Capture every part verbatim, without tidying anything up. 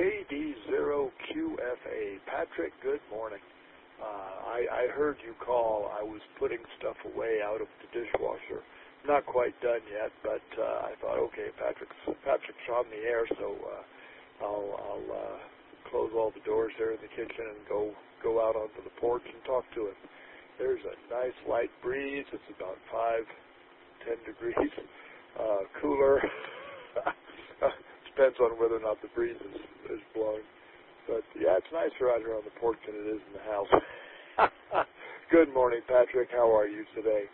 K D zero Q F A. Patrick, good morning. Uh, I, I heard you call. I was putting stuff away out of the dishwasher. Not quite done yet, but uh, I thought, okay, Patrick's Patrick's on the air, so uh, I'll, I'll uh, close all the doors there in the kitchen and go go out onto the porch and talk to him. There's a nice light breeze. It's about five, ten degrees uh, cooler. Depends on whether or not the breeze is, is blowing. But yeah, it's nicer out here on the porch than it is in the house. Good morning, Patrick. How are you today?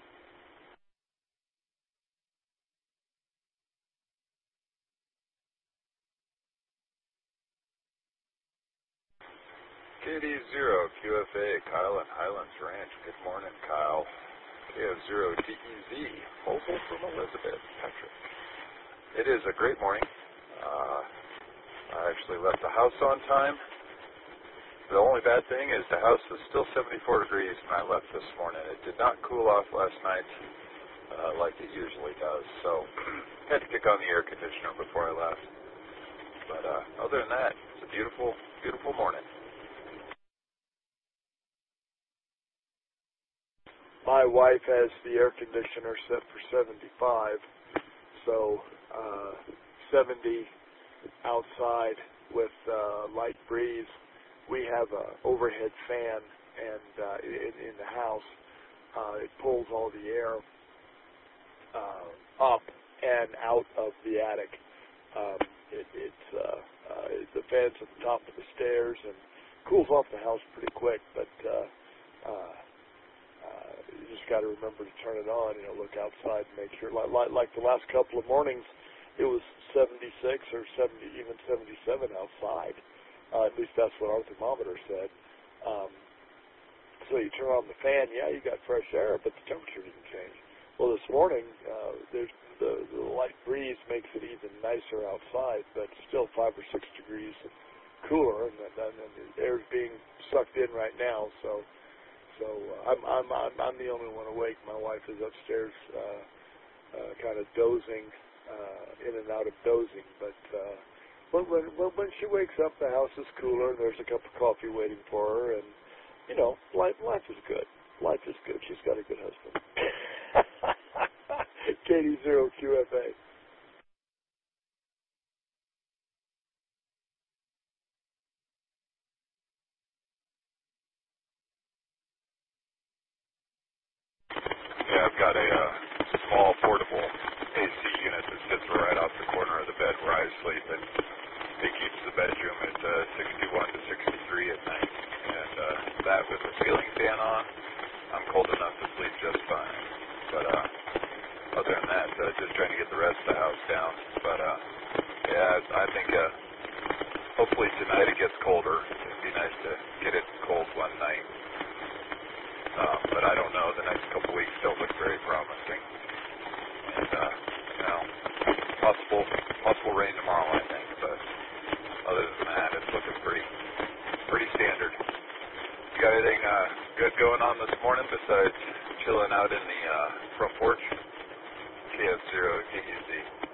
K D zero Q F A, Kyle and Highlands Ranch. Good morning, Kyle. K F zero D E Z, mobile from Elizabeth, Patrick. It is a great morning. Uh, I actually left the house on time. The only bad thing is the house is still seventy-four degrees when I left this morning. It did not cool off last night uh, like it usually does, so had to kick on the air conditioner before I left. But uh, other than that, it's a beautiful, beautiful morning. My wife has the air conditioner set for seventy-five, so uh, seventy outside with uh, light breeze. We have an overhead fan, and uh, in, in the house, uh, it pulls all the air uh, up and out of the attic. Um, it, it's uh, uh, the fan's at the top of the stairs and cools off the house pretty quick, but uh, uh, uh, you just got to remember to turn it on. You know, look outside and make sure. Like, like, like the last couple of mornings, it was seventy-six or seventy, even seventy-seven outside. Uh, at least that's what our thermometer said. Um, so you turn on the fan, yeah, you got fresh air, but the temperature didn't change. Well, this morning, uh, there's the, the light breeze makes it even nicer outside, but still five or six degrees cooler, and, and, and the air's being sucked in right now. So, so uh, I'm, I'm I'm I'm the only one awake. My wife is upstairs, uh, uh, kind of dozing. Uh, in and out of dozing, but uh, when, when when she wakes up, the house is cooler. There's a cup of coffee waiting for her, and you know, life life is good. Life is good. She's got a good husband. K D zero Q F A. Yeah, I've got a uh, small portable A C unit that sits right off the corner of the bed where I sleep, and it keeps the bedroom at uh, sixty-one to sixty-three at night. And uh, that with the ceiling fan on, I'm cold enough to sleep just fine. But uh, other than that, uh, just trying to get the rest of the house down. But uh, yeah, I think uh, hopefully tonight it gets colder. It'd be nice to get it cold one night. Um, but I don't know. The next couple weeks don't look very promising. And, uh, you know, possible, possible rain tomorrow, I think. But other than that, it's looking pretty, pretty standard. You got anything uh, good going on this morning besides chilling out in the uh, front porch? K F zero D E Z.